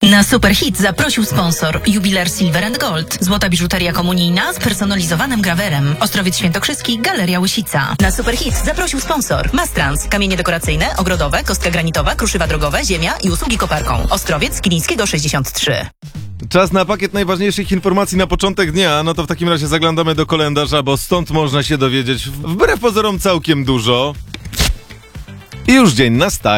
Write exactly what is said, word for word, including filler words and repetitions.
Na Superhit zaprosił sponsor Jubiler Silver and Gold. Złota biżuteria komunijna z personalizowanym grawerem. Ostrowiec Świętokrzyski, Galeria Łysica. Na Superhit zaprosił sponsor Mastrans. Kamienie dekoracyjne, ogrodowe, kostka granitowa, kruszywa drogowe, ziemia i usługi koparką. Ostrowiec Kilińskiego sześćdziesiąt trzy. Czas na pakiet najważniejszych informacji na początek dnia. No to w takim razie zaglądamy do kalendarza, bo stąd można się dowiedzieć wbrew pozorom całkiem dużo. I już dzień nastaje.